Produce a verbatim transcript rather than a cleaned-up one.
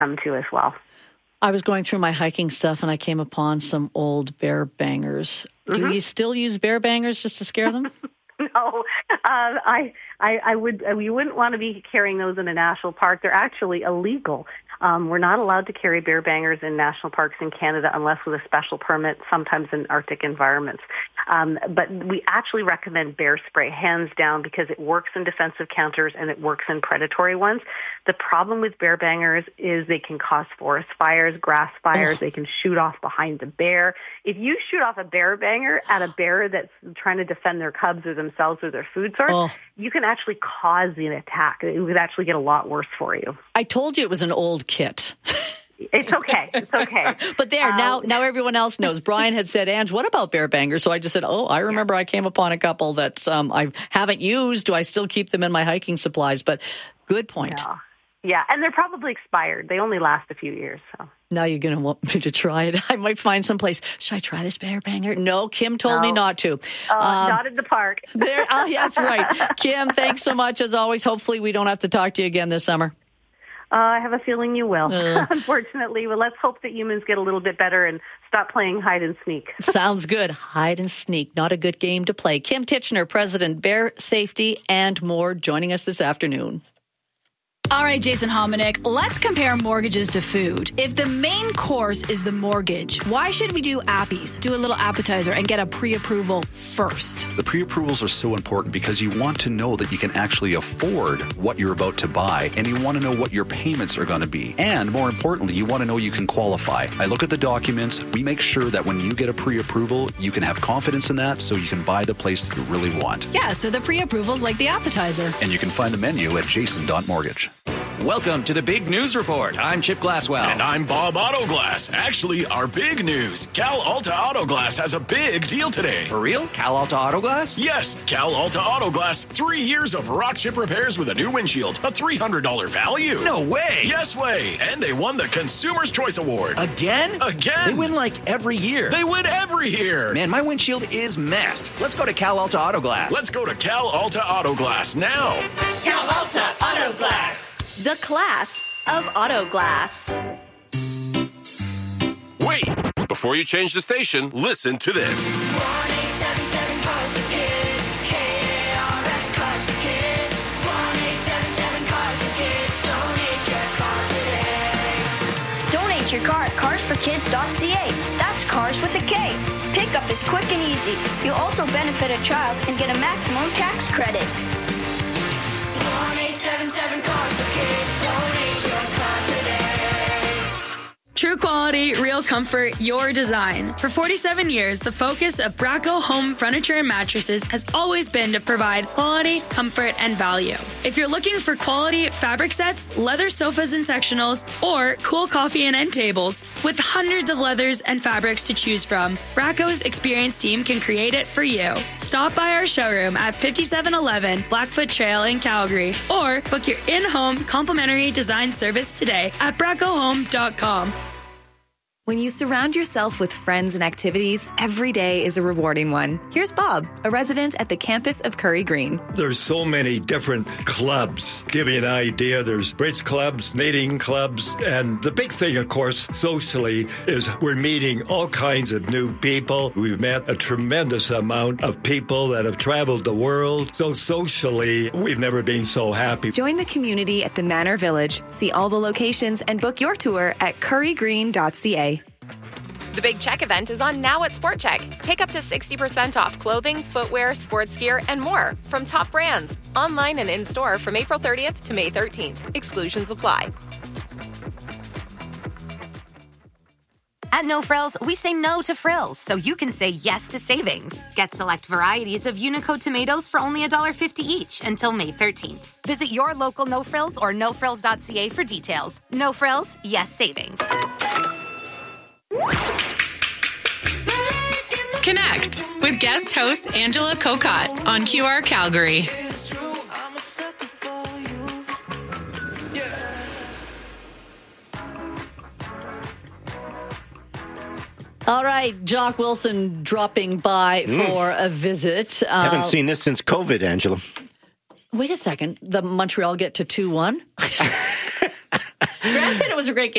come to as well. I was going through my hiking stuff and I came upon some old bear bangers. Mm-hmm. Do you still use bear bangers just to scare them? No, uh, I, I, I would. Uh, we wouldn't want to be carrying those in a national park. They're actually illegal. Um, we're not allowed to carry bear bangers in national parks in Canada unless with a special permit, sometimes in Arctic environments. Um, but we actually recommend bear spray, hands down, because it works in defensive counters and it works in predatory ones. The problem with bear bangers is they can cause forest fires, grass fires. Oh. They can shoot off behind the bear. If you shoot off a bear banger at a bear that's trying to defend their cubs or themselves or their food source, oh. you can actually cause an attack. It would actually get a lot worse for you. I told you it was an old kit. It's okay. It's okay. But there, um, now now everyone else knows. Brian had said, Ange, what about bear bangers? So I just said, oh, I remember yeah. I came upon a couple that um, I haven't used. Do I still keep them in my hiking supplies? But good point. Yeah. yeah, and they're probably expired. They only last a few years. So now you're going to want me to try it. I might find some place. Should I try this bear banger? No, Kim told no. me not to. Oh, um, not in the park. there, oh, yeah, that's right. Kim, thanks so much as always. Hopefully we don't have to talk to you again this summer. Uh, I have a feeling you will, uh, unfortunately. Well, let's hope that humans get a little bit better and stop playing hide and sneak. Sounds good. Hide and sneak, not a good game to play. Kim Titchener, President, Bear Safety and more, joining us this afternoon. All right, Jason Hominick, let's compare mortgages to food. If the main course is the mortgage, why should we do appies, do a little appetizer, and get a pre-approval first? The pre-approvals are so important because you want to know that you can actually afford what you're about to buy, and you want to know what your payments are going to be. And more importantly, you want to know you can qualify. I look at the documents. We make sure that when you get a pre-approval, you can have confidence in that so you can buy the place that you really want. Yeah, so the pre-approval's like the appetizer. And you can find the menu at jason dot mortgage. Welcome to the Big News Report. I'm Chip Glasswell. And I'm Bob Autoglass. Actually, our big news. Cal Alta Autoglass has a big deal today. For real? Cal Alta Autoglass? Yes, Cal Alta Autoglass. Three years of rock chip repairs with a new windshield. A three hundred dollars value. No way. Yes way. And they won the Consumer's Choice Award. Again? Again. They win like every year. They win every year. Man, my windshield is messed. Let's go to Cal Alta Autoglass. Let's go to Cal Alta Autoglass now. Cal Alta Autoglass. The class of auto glass. Wait! Before you change the station, listen to this. one eight seven seven Cars for Kids. K A R S Cars for Kids. one eight seven seven Cars for Kids. Donate your car today. Donate your car at cars for kids dot c a. That's cars with a K. Pickup is quick and easy. You'll also benefit a child and get a maximum tax credit. one eight seven seven Cars for Kids. Donate your car today. True quality, real comfort, your design. For forty-seven years, the focus of Bracco Home Furniture and Mattresses has always been to provide quality, comfort, and value. If you're looking for quality fabric sets, leather sofas and sectionals, or cool coffee and end tables, with hundreds of leathers and fabrics to choose from, Bracco's experienced team can create it for you. Stop by our showroom at fifty-seven eleven Blackfoot Trail in Calgary, or book your in-home complimentary design service today at bracco home dot com. When you surround yourself with friends and activities, every day is a rewarding one. Here's Bob, a resident at the campus of Curry Green. There's so many different clubs. Give you an idea, there's bridge clubs, knitting clubs, and the big thing, of course, socially, is we're meeting all kinds of new people. We've met a tremendous amount of people that have traveled the world. So socially, we've never been so happy. Join the community at the Manor Village. See all the locations and book your tour at curry green dot c a. The Big Check event is on now at Sport Check. Take up to sixty percent off clothing, footwear, sports gear, and more from top brands. Online and in-store from April thirtieth to May thirteenth. Exclusions apply. At No Frills, we say no to frills, so you can say yes to savings. Get select varieties of Unico tomatoes for only one dollar fifty each until May thirteenth. Visit your local No Frills or no frills dot c a for details. No Frills, yes savings. Connect with guest host Angela Kokot on Q R Calgary. All right, Jock Wilson dropping by mm. for a visit. Uh, Haven't seen this since COVID, Angela. Wait a second. The Montreal get to two one? Grant said it was a great game.